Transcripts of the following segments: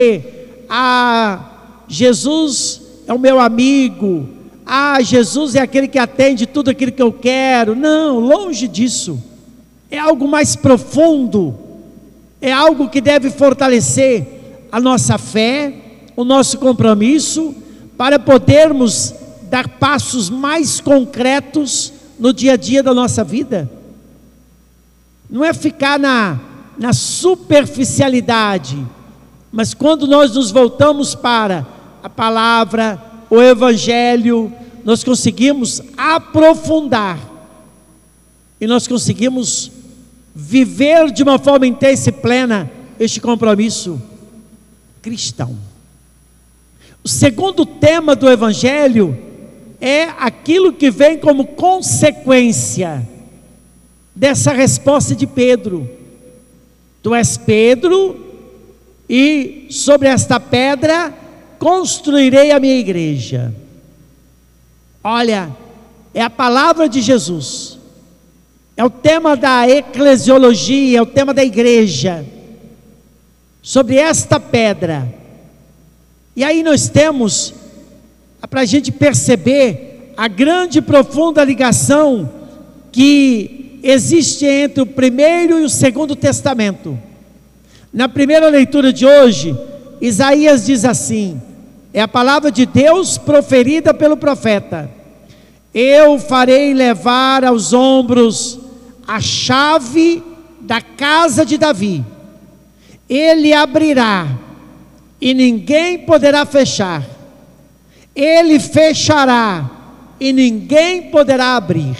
Jesus é o meu amigo, Jesus é aquele que atende tudo aquilo que eu quero. Não, longe disso. É algo mais profundo, é algo que deve fortalecer a nossa fé, o nosso compromisso, para podermos dar passos mais concretos no dia a dia da nossa vida. Não é ficar na superficialidade, mas quando nós nos voltamos para a palavra, o Evangelho, nós conseguimos aprofundar e nós conseguimos viver de uma forma intensa e plena este compromisso cristão. O segundo tema do Evangelho é aquilo que vem como consequência dessa resposta de Pedro. Tu és Pedro, e sobre esta pedra construirei a minha igreja. Olha, é a palavra de Jesus, é o tema da eclesiologia, é o tema da igreja, sobre esta pedra. E aí nós temos, para a gente perceber a grande e profunda ligação que existe entre o primeiro e o segundo testamento. Na primeira leitura de hoje, Isaías diz assim, é a palavra de Deus proferida pelo profeta: eu farei levar aos ombros a chave da casa de Davi, ele abrirá e ninguém poderá fechar, ele fechará e ninguém poderá abrir.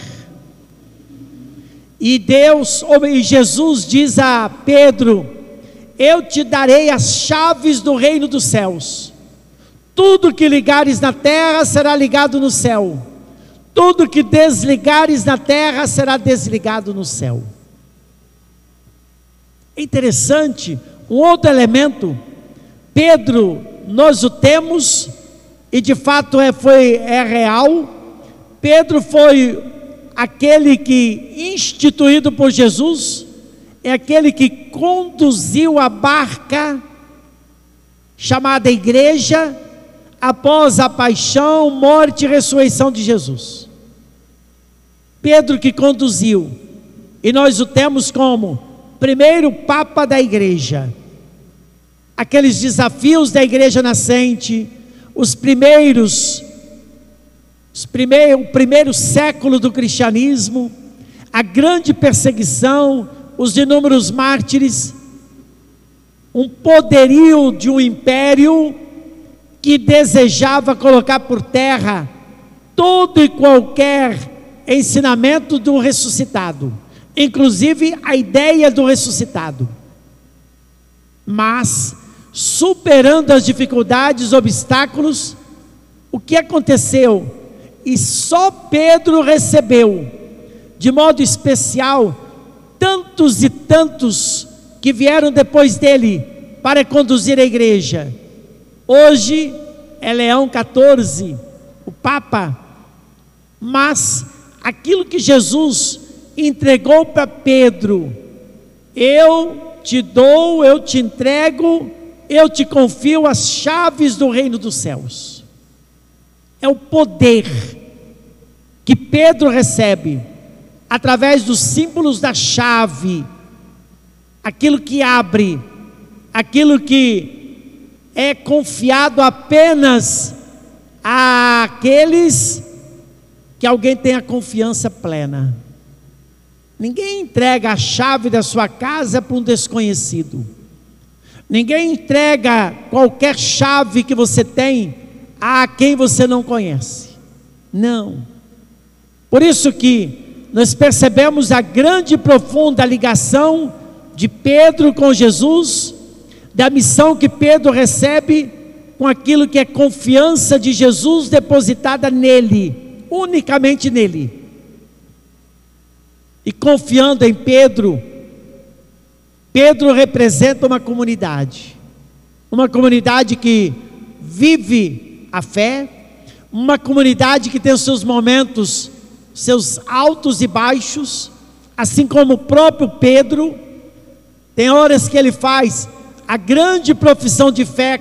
E Jesus diz a Pedro: eu te darei as chaves do reino dos céus, tudo que ligares na terra será ligado no céu, tudo que desligares na terra será desligado no céu. É interessante, um outro elemento, Pedro, nós o temos, e de fato é real. Pedro foi aquele que, instituído por Jesus, é aquele que conduziu a barca chamada igreja após a paixão, morte e ressurreição de Jesus. Pedro que conduziu, e nós o temos como primeiro Papa da igreja. Aqueles desafios da igreja nascente, o primeiro século do cristianismo, a grande perseguição, os inúmeros mártires, um poderio de um império que desejava colocar por terra todo e qualquer ensinamento do ressuscitado, inclusive a ideia do ressuscitado. Mas, superando as dificuldades, obstáculos, o que aconteceu? E só Pedro recebeu, de modo especial, tantos e tantos que vieram depois dele para conduzir a igreja. Hoje é Leão XIV, o Papa, mas aquilo que Jesus entregou para Pedro: eu te dou, eu te entrego, eu te confio as chaves do reino dos céus. É o poder que Pedro recebe através dos símbolos da chave, aquilo que abre, aquilo que é confiado apenas àqueles que alguém tem a confiança plena. Ninguém entrega a chave da sua casa para um desconhecido. Ninguém entrega qualquer chave que você tem a quem você não conhece. Não. Por isso que nós percebemos a grande e profunda ligação de Pedro com Jesus, da missão que Pedro recebe com aquilo que é confiança de Jesus depositada nele, unicamente nele. E confiando em Pedro, Pedro representa uma comunidade que vive a fé, uma comunidade que tem os seus momentos, seus altos e baixos, assim como o próprio Pedro. Tem horas que ele faz a grande profissão de fé